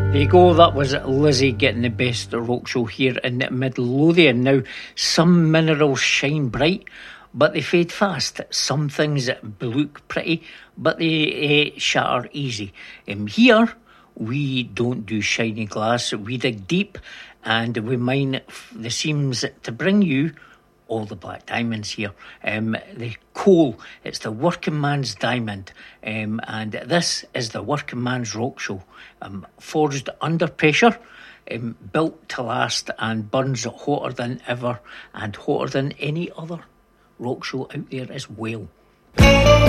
There you go, that was Lizzie getting the best rock show here in Midlothian. Now, some minerals shine bright, but they fade fast. Some things look pretty, but they shatter easy. Here, we don't do shiny glass. We dig deep and we mine the seams to bring you all the black diamonds here. The coal, it's the working man's diamond. And this is the working man's rock show. Forged under pressure, built to last, and burns hotter than ever and hotter than any other rock show out there as well.